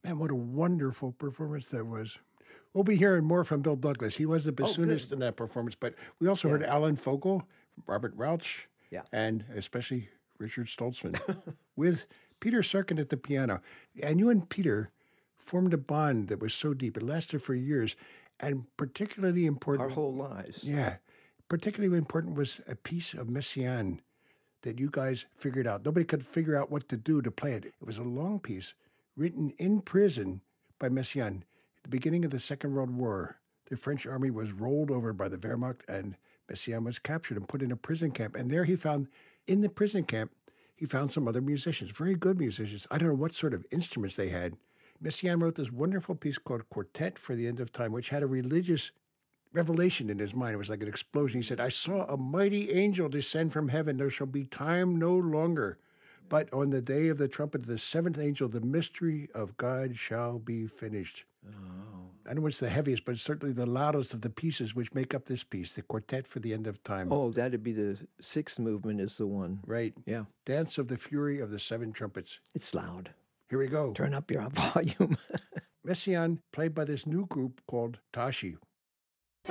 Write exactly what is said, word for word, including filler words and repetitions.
Man, what a wonderful performance that was. We'll be hearing more from Bill Douglas. He was the bassoonist oh, in that performance, but we also yeah. heard Alan Fogel, Robert Rauch, yeah. and especially Richard Stoltzman, with Peter Serkin at the piano. And you and Peter formed a bond that was so deep. It lasted for years, and particularly important... Our whole lives. Yeah. Particularly important was a piece of Messiaen that you guys figured out. Nobody could figure out what to do to play it. It was a long piece written in prison by Messiaen. At the beginning of the Second World War, the French army was rolled over by the Wehrmacht, and Messiaen was captured and put in a prison camp. And there he found, in the prison camp, he found some other musicians, very good musicians. I don't know what sort of instruments they had. Messiaen wrote this wonderful piece called Quartet for the End of Time, which had a religious revelation in his mind. It was like an explosion. He said, I saw a mighty angel descend from heaven. There shall be time no longer. But on the day of the trumpet of the seventh angel, the mystery of God shall be finished. Oh. I don't know what's the heaviest, but it's certainly the loudest of the pieces which make up this piece, the Quartet for the End of Time. Oh, that'd be the sixth movement is the one. Right. Yeah. Dance of the Fury of the Seven Trumpets. It's loud. Here we go. Turn up your volume. Messiaen played by this new group called Tashi.